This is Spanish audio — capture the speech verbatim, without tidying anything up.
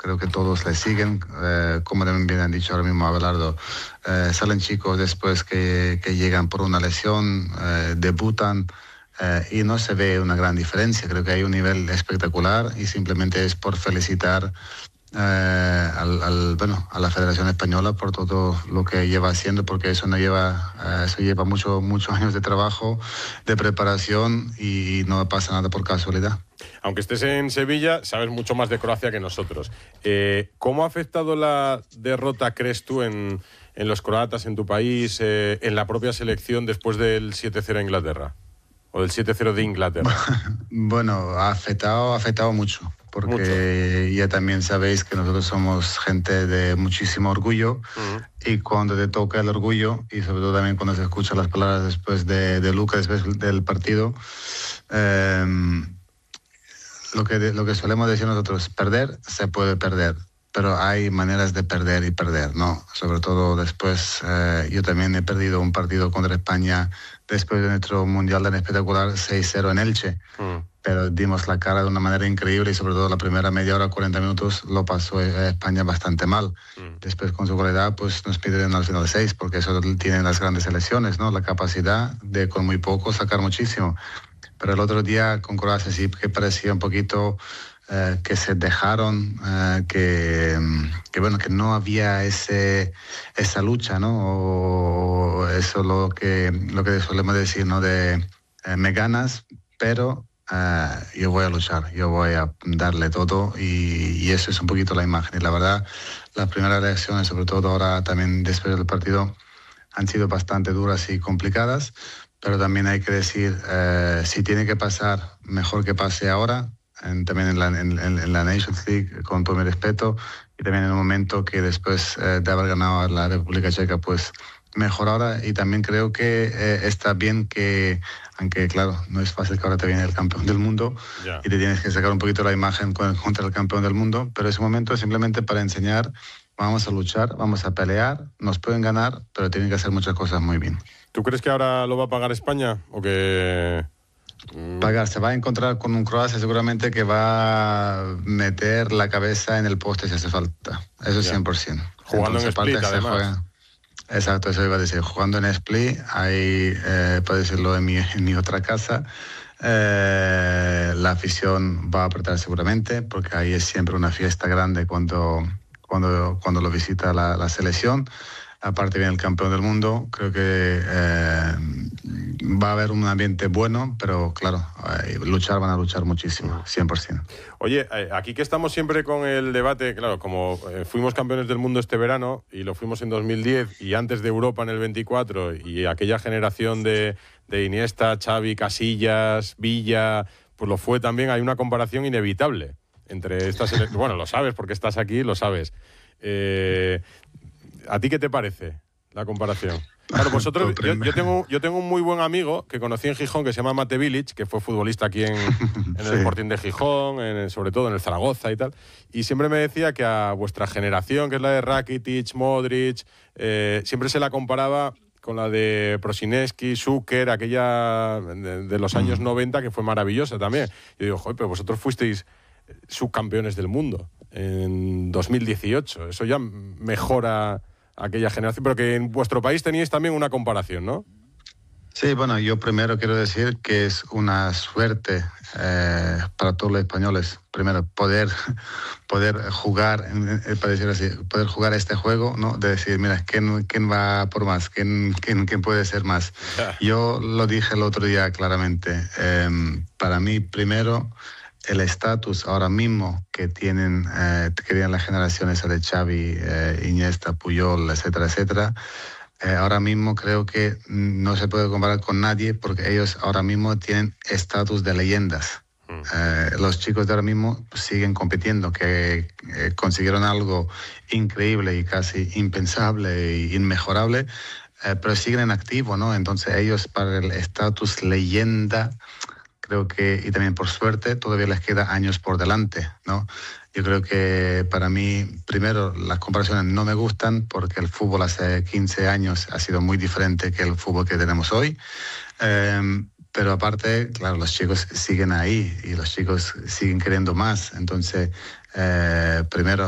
creo que todos le siguen, eh, como también bien han dicho ahora mismo Abelardo, eh, salen chicos después que, que llegan por una lesión, eh, debutan, eh, y no se ve una gran diferencia. Creo que hay un nivel espectacular y simplemente es por felicitar Eh, al, al, bueno, a la Federación Española por todo lo que lleva haciendo, porque eso no lleva eh, eso lleva mucho, muchos años de trabajo, de preparación, y no pasa nada por casualidad. Aunque estés en Sevilla, sabes mucho más de Croacia que nosotros. Eh, ¿Cómo ha afectado la derrota, crees tú, en, en los croatas, en tu país, eh, en la propia selección después del siete cero a Inglaterra? ¿O del siete cero de Inglaterra? Bueno, ha afectado, ha afectado mucho. Porque mucho. Ya también sabéis que nosotros somos gente de muchísimo orgullo, uh-huh. y cuando te toca el orgullo, y sobre todo también cuando se escuchan las palabras después de, de Luka, después del partido, eh, lo, que, lo que solemos decir nosotros, perder se puede perder, pero hay maneras de perder y perder, ¿no? Sobre todo después, eh, yo también he perdido un partido contra España después de nuestro Mundial tan espectacular, seis cero en Elche. Uh-huh. Pero dimos la cara de una manera increíble, y sobre todo la primera media hora, cuarenta minutos, lo pasó España bastante mal. Mm. Después, con su calidad, pues nos pidieron al final seis, porque eso tienen las grandes selecciones, ¿no? La capacidad de con muy poco sacar muchísimo. Pero el otro día con Croacia sí que parecía un poquito eh, que se dejaron, eh, que, que bueno, que no había ese esa lucha, ¿no? O eso lo que, lo que solemos decir, ¿no? De eh, me ganas, pero Uh, yo voy a luchar, yo voy a darle todo, y, y eso es un poquito la imagen. Y la verdad, las primeras reacciones, sobre todo ahora también después del partido, han sido bastante duras y complicadas, pero también hay que decir, uh, si tiene que pasar, mejor que pase ahora, en, también en la, en, en la Nations League, con todo mi respeto, y también en un momento que después uh, de haber ganado a la República Checa, pues mejor ahora. Y también creo que eh, está bien que, aunque claro, no es fácil que ahora te viene el campeón del mundo, yeah. y te tienes que sacar un poquito la imagen con, contra el campeón del mundo, pero ese momento es simplemente para enseñar, vamos a luchar, vamos a pelear, nos pueden ganar, pero tienen que hacer muchas cosas muy bien. ¿Tú crees que ahora lo va a pagar España o que...? Pagar, se va a encontrar con un Croacia seguramente que va a meter la cabeza en el poste si hace falta, eso yeah. cien por ciento. Jugando Entonces, en Split, además. Juega... Exacto, eso iba a decir. Jugando en Split, ahí, eh, puedo decirlo, en mi, en mi otra casa, eh, la afición va a apretar seguramente, porque ahí es siempre una fiesta grande cuando, cuando, cuando lo visita la, la selección. Aparte viene el campeón del mundo, creo que eh, va a haber un ambiente bueno, pero claro, eh, luchar van a luchar muchísimo, cien por ciento. Oye, aquí que estamos siempre con el debate, claro, como fuimos campeones del mundo este verano, y lo fuimos en dos mil diez, y antes de Europa en el veinticuatro, y aquella generación de, de Iniesta, Xavi, Casillas, Villa, pues lo fue también, hay una comparación inevitable entre estas... Bueno, lo sabes porque estás aquí, lo sabes. Eh... ¿A ti qué te parece la comparación? Claro, vosotros, yo, yo, tengo, yo tengo un muy buen amigo que conocí en Gijón, que se llama Mate Bilic, que fue futbolista aquí en, en el sí. Sporting de Gijón, en, sobre todo en el Zaragoza y tal, y siempre me decía que a vuestra generación, que es la de Rakitic, Modric, eh, siempre se la comparaba con la de Prosineski, Šuker, aquella de, de los años mm. noventa, que fue maravillosa también. Yo digo, joder, pero vosotros fuisteis subcampeones del mundo en dos mil dieciocho, eso ya mejora aquella generación, pero que en vuestro país teníais también una comparación, ¿no? Sí, bueno, yo primero quiero decir que es una suerte eh, para todos los españoles, primero poder, poder jugar, eh, para decir así, poder jugar este juego, ¿no? De decir, mira, ¿quién, quién va por más? ¿Quién, quién, quién puede ser más? Yeah. Yo lo dije el otro día claramente, eh, para mí primero el estatus ahora mismo que tienen, eh, que tienen las generaciones de Xavi, eh, Iniesta, Puyol, etcétera, etcétera, eh, ahora mismo creo que no se puede comparar con nadie, porque ellos ahora mismo tienen estatus de leyendas. Mm. Eh, los chicos de ahora mismo siguen compitiendo, que eh, consiguieron algo increíble y casi impensable e inmejorable, eh, pero siguen en activo, ¿no? Entonces ellos, para el estatus leyenda, creo que, y también por suerte, todavía les queda años por delante, ¿no? Yo creo que para mí, primero, las comparaciones no me gustan, porque el fútbol hace quince años ha sido muy diferente que el fútbol que tenemos hoy. Eh, pero aparte, claro, los chicos siguen ahí y los chicos siguen queriendo más. Entonces, eh, primero,